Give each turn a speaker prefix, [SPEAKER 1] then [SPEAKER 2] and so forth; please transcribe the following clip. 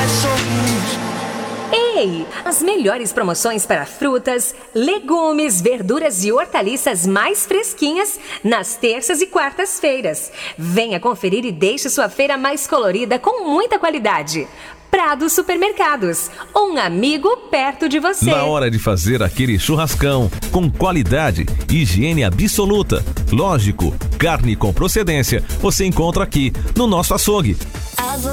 [SPEAKER 1] Ei, as melhores promoções para frutas, legumes, verduras e hortaliças mais fresquinhas nas terças e quartas-feiras. Venha conferir e deixe sua feira mais colorida com muita qualidade. Prado Supermercados, um amigo perto de você.
[SPEAKER 2] Na hora de fazer aquele churrascão, com qualidade e higiene absoluta. Lógico, carne com procedência, você encontra aqui no nosso açougue.